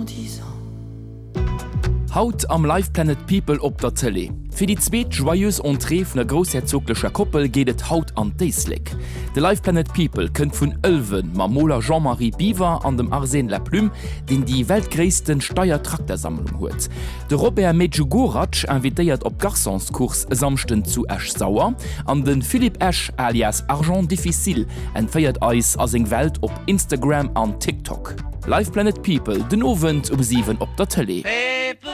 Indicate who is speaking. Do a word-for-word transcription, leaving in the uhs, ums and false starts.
Speaker 1: dix ans.
Speaker 2: Haut am Live Planet People op der Tele. Für die zweet joyeuse Entrée vun der großherzoglicher Koppel geht et haut an Deislik. De Live Planet People kënnt vun Ölwen Mamola Jean-Marie Biver an dem Arsène Laplume, den die weltgréisten Steuertraktersammlung huet. De Robert Medjugoraj invitéiert op Garçonskurs samchten zu Esch Sauer, an den Philipp Esch alias Argent Difficile entfeiert eis as eng Welt op Instagram an TikTok. Live Planet People den Ovent um sieben op der Tele.
Speaker 1: People